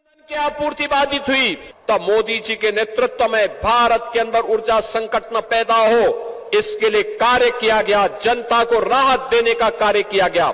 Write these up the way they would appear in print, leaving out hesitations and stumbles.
की आपूर्ति बाधित हुई, तब मोदी जी के नेतृत्व में भारत के अंदर ऊर्जा संकट न पैदा हो, इसके लिए कार्य किया गया, जनता को राहत देने का कार्य किया गया।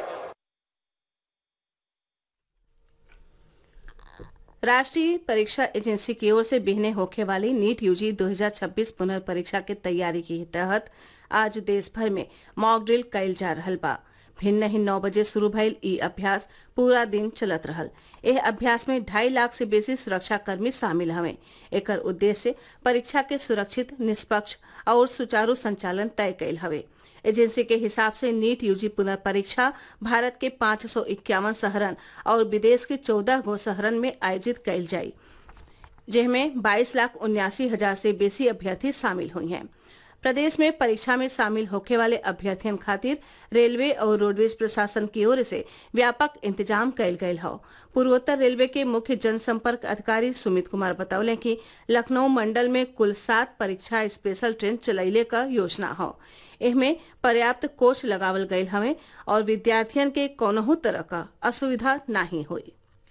राष्ट्रीय परीक्षा एजेंसी की ओर से बिहने होखे वाली नीट यूजी 2026 पुनर्परीक्षा के तैयारी के तहत आज देश भर में मॉक ड्रिल कइल जा रहल बा। भिन्न ही 9 बजे शुरू भइल ई अभ्यास पूरा दिन चलत रहल। एह अभ्यास में 2.5 लाख से बेसी सुरक्षाकर्मी शामिल हवे। एकर उद्देश्य परीक्षा के सुरक्षित, निष्पक्ष और सुचारू संचालन तय कइल हवे। एजेंसी के हिसाब से नीट यूजी पुनर्परीक्षा भारत के 551 शहरन और विदेश के 14 गो शहरन में आयोजित कइल जाई, जिनमें 22,79,000 से बेसी अभ्यर्थी शामिल हुई हैं। प्रदेश में परीक्षा में शामिल होखे वाले अभ्यर्थियों खातिर रेलवे और रोडवेज प्रशासन की ओर से व्यापक इंतजाम कइल गयल हौ। पूर्वोत्तर रेलवे के मुख्य जनसंपर्क अधिकारी सुमित कुमार बतौले कि लखनऊ मंडल में कुल 7 परीक्षा स्पेशल ट्रेन चलैले क योजना हौ। एहमे पर्याप्त कोच लगावल गयल हवे और विद्यार्थियन के कौनहू तरह का असुविधा नाही हुई।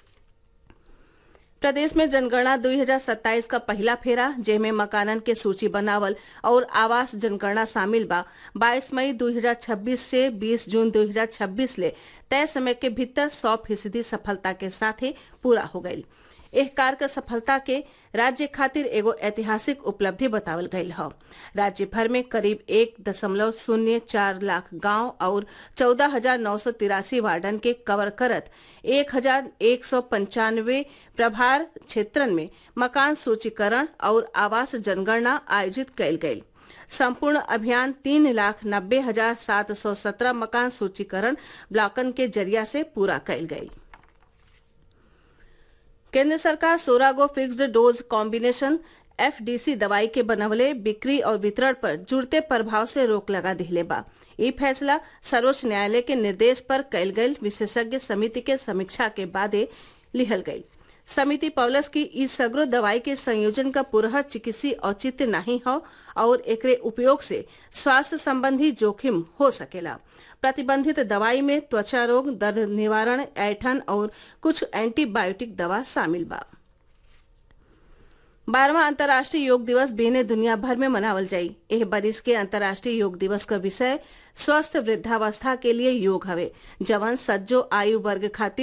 प्रदेश में जनगणना 2027 का पहला फेरा, जेमे मकानन के सूची बनावल और आवास जनगणना शामिल बा, 22 मई 2026 से 20 जून 2026 ले तय समय के भीतर 100% सफलता के साथ ही पूरा हो गई। एह कार्य के सफलता के राज्य खातिर एगो ऐतिहासिक उपलब्धि बतावल गयल हौ। राज्य भर में करीब 1.04 लाख गांव और 14,983 वार्डन के कवर करत 1,195 प्रभार क्षेत्रन में मकान सूचीकरण और आवास जनगणना आयोजित कयल गयी। संपूर्ण अभियान 3,90,717 मकान सूचीकरण ब्लॉकन के जरिया से पूरा कयल गयी। केंद्र सरकार 16 गो फिक्स्ड डोज कॉम्बिनेशन FDC दवाई के बनवले, बिक्री और वितरण पर जुड़ते प्रभाव से रोक लगा दिहले बा। ई फैसला सर्वोच्च न्यायालय के निर्देश पर कयल गयल विशेषज्ञ समिति के समीक्षा के बादे लिहल गई। समिति पौलस की ई सगरो दवाई के संयोजन का पुरहर चिकित्सीय औचित्य नहीं हो और एकरे उपयोग से स्वास्थ्य संबंधी जोखिम हो सकेला। प्रतिबंधित दवाई में त्वचा रोग, दर्द निवारण, ऐठन और कुछ एंटीबायोटिक दवा शामिल बा। 12वां अंतर्राष्ट्रीय योग दिवस बेने दुनिया भर में मनावल जाई। एह बरिस के अंतर्राष्ट्रीय योग दिवस का विषय स्वस्थ वृद्धावस्था के लिए योग हवे, जवन सज्जो आयु वर्ग खातिर